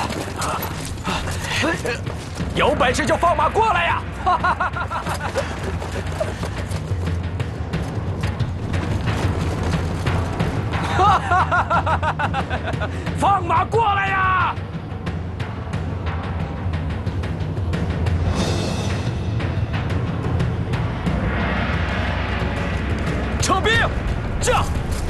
有本事就放马过来呀！放马过来呀！撤兵！驾！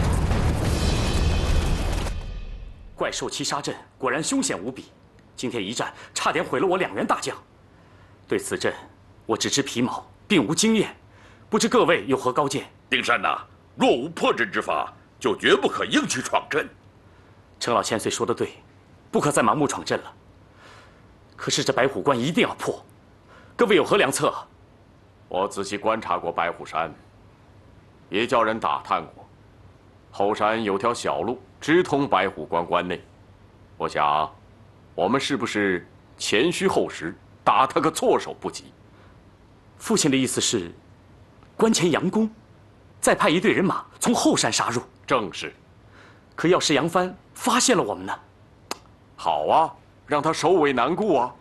怪兽七杀阵果然凶险无比，今天一战差点毁了我2员大将。对此阵，我只知皮毛，并无经验，不知各位有何高见？ 丁山呐，若无破阵之法，就绝不可硬去闯阵。 程老千岁说得对，不可再盲目闯阵了。可是这白虎关一定要破，各位有何良策？ 我仔细观察过白虎山，也叫人打探过，后山有条小路直通白虎关关内。我想，我们是不是前虚后实，打他个措手不及？ 父亲的意思是，关前佯攻，再派一队人马从后山杀入。 正是。 可要是杨帆发现了我们呢？ 好啊，让他首尾难顾啊。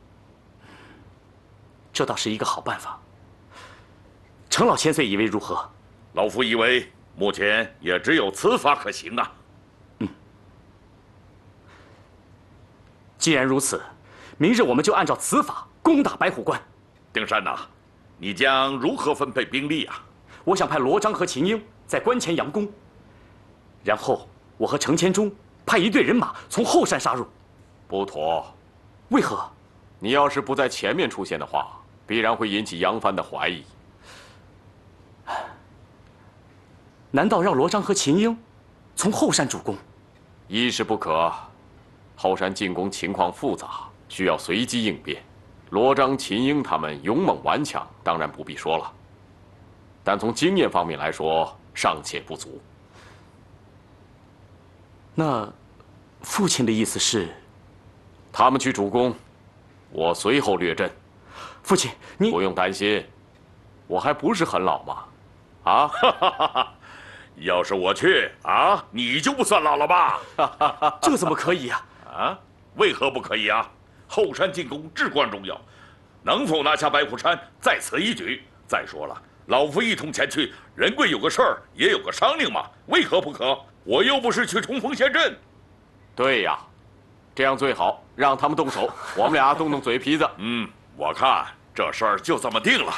这倒是一个好办法。程老千岁以为如何？ 老夫以为目前也只有此法可行啊。 既然如此，明日我们就按照此法攻打白虎关。 丁山呐，你将如何分配兵力啊？ 我想派罗章和秦英在关前佯攻，然后我和程千中派一队人马从后山杀入。 不妥。 为何？ 你要是不在前面出现的话，必然会引起杨帆的怀疑。 难道让罗章和秦英从后山主攻？ 一是不可，后山进攻情况复杂，需要随机应变。罗章、秦英他们勇猛顽强，当然不必说了。但从经验方面来说，尚且不足。 那父亲的意思是， 他们去主攻，我随后略阵。 父亲，你不用担心，我还不是很老嘛。啊， 要是我去啊，你就不算老了吧？ 这怎么可以呀？ 啊，为何不可以啊？后山进攻至关重要，能否拿下白虎山在此一举。再说了，老夫一同前去，仁贵有个事儿也有个商量嘛，为何不可？我又不是去冲锋陷阵。 对呀，这样最好，让他们动手，我们俩动动嘴皮子。 我看这事儿就这么定了。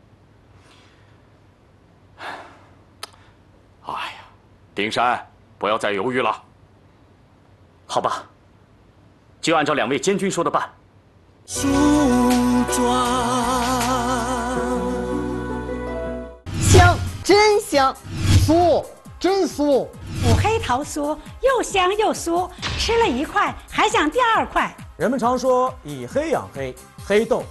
哎呀，丁山，不要再犹豫了。 好吧，就按照2位监军说的办。 梳妆香，真香； 酥，真酥。 五黑桃酥又香又酥，吃了1块还想第2块。 人们常说以黑养黑，黑豆